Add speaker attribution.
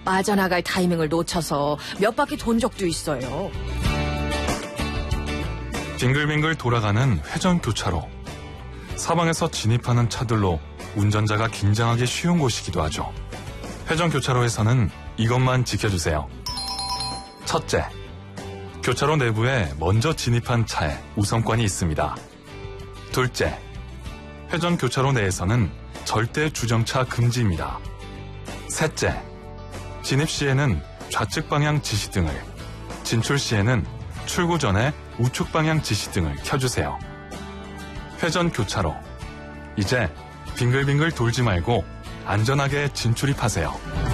Speaker 1: 빠져나갈 타이밍을 놓쳐서 몇 바퀴 돈 적도 있어요.
Speaker 2: 빙글빙글 돌아가는 회전교차로. 사방에서 진입하는 차들로 운전자가 긴장하기 쉬운 곳이기도 하죠. 회전교차로에서는 이것만 지켜주세요. 첫째, 교차로 내부에 먼저 진입한 차에 우선권이 있습니다. 둘째, 회전교차로 내에서는 절대 주정차 금지입니다. 셋째, 진입 시에는 좌측 방향 지시등을, 진출 시에는 출구 전에 우측 방향 지시등을 켜주세요. 회전교차로. 이제 빙글빙글 돌지 말고 안전하게 진출입하세요.